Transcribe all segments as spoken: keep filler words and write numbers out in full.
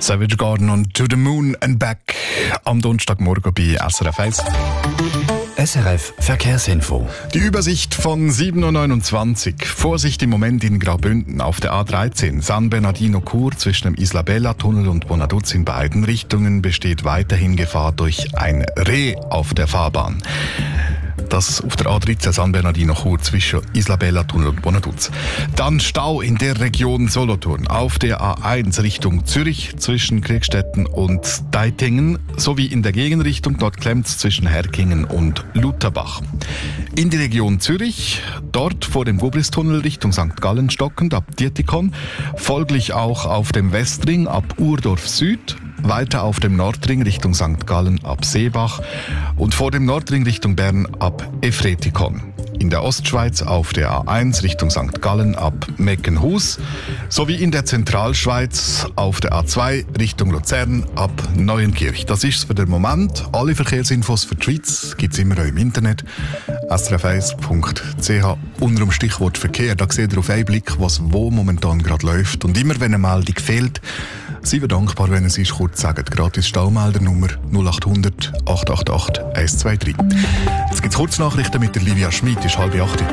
Savage Garden und To the Moon and Back am Donnerstagmorgen bei S R F eins. S R F Verkehrsinfo. Die Übersicht von sieben Uhr neunundzwanzig. Vorsicht im Moment in Graubünden auf der A dreizehn. San Bernardino-Chur zwischen dem Isla Bella-Tunnel und Bonaduz in beiden Richtungen besteht weiterhin Gefahr durch ein Reh auf der Fahrbahn. Das auf der A dreizehn San Bernardino-Chur zwischen Isla Bella-Tunnel und Bonaduz. Dann Stau in der Region Solothurn auf der A eins Richtung Zürich zwischen Kriegstetten und Deitingen sowie in der Gegenrichtung, dort klemmt es zwischen Herkingen und Lutherbach. In die Region Zürich, dort vor dem Gubristunnel Richtung Sankt Gallen stockend ab Dietikon, folglich auch auf dem Westring ab Urdorf Süd, weiter auf dem Nordring Richtung Sankt Gallen ab Seebach und vor dem Nordring Richtung Bern ab Efretikon. In der Ostschweiz auf der A eins Richtung Sankt Gallen ab Meckenhus sowie in der Zentralschweiz auf der A zwei Richtung Luzern ab Neuenkirch. Das ist es für den Moment. Alle Verkehrsinfos für die Schweiz gibt es immer auch im Internet s r f eins punkt c h unter dem Stichwort Verkehr. Da seht ihr auf einen Blick, was wo momentan gerade läuft. Und immer wenn eine Meldung fehlt, sind wir dankbar, wenn es ist, kurz sagt. Gratis Staumeldernummer null acht hundert acht acht acht eins zwei drei. Jetzt gibt es Kurznachrichten mit der Livia Schmid, ist halb acht.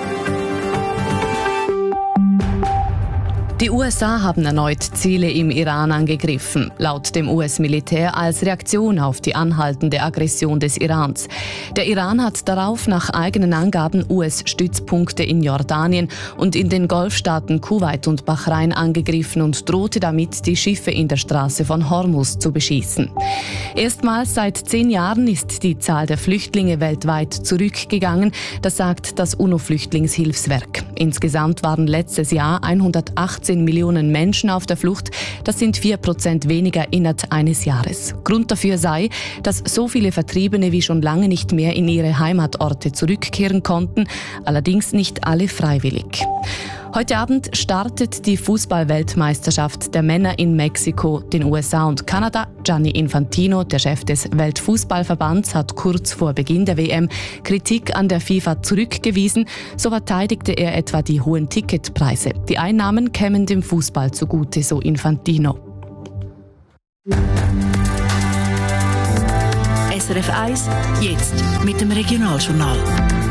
Die U S A haben erneut Ziele im Iran angegriffen, laut dem U S-Militär als Reaktion auf die anhaltende Aggression des Irans. Der Iran hat darauf nach eigenen Angaben U S-Stützpunkte in Jordanien und in den Golfstaaten Kuwait und Bahrain angegriffen und drohte damit, die Schiffe in der Straße von Hormuz zu beschießen. Erstmals seit zehn Jahren ist die Zahl der Flüchtlinge weltweit zurückgegangen, das sagt das UNO-Flüchtlingshilfswerk. Insgesamt waren letztes Jahr hundertachtzehn Millionen Menschen auf der Flucht. Das sind vier Prozent weniger innerhalb eines Jahres. Grund dafür sei, dass so viele Vertriebene wie schon lange nicht mehr in ihre Heimatorte zurückkehren konnten, allerdings nicht alle freiwillig. Heute Abend startet die Fußball-Weltmeisterschaft der Männer in Mexiko, den U S A und Kanada. Gianni Infantino, der Chef des Weltfußballverbands, hat kurz vor Beginn der W M Kritik an der FIFA zurückgewiesen. So verteidigte er etwa die hohen Ticketpreise. Die Einnahmen kämen dem Fußball zugute, so Infantino. S R F eins, jetzt mit dem Regionaljournal.